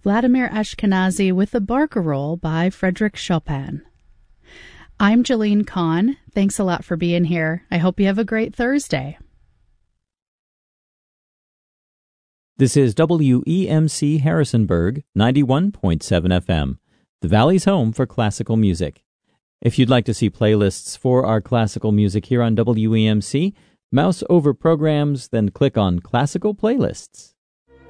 Vladimir Ashkenazy with the Barcarolle by Frédéric Chopin. I'm Jalene Kahn. Thanks a lot for being here. I hope you have a great Thursday. This is WEMC Harrisonburg, 91.7 FM, the Valley's home for classical music. If you'd like to see playlists for our classical music here on WEMC, mouse over programs, then click on Classical Playlists.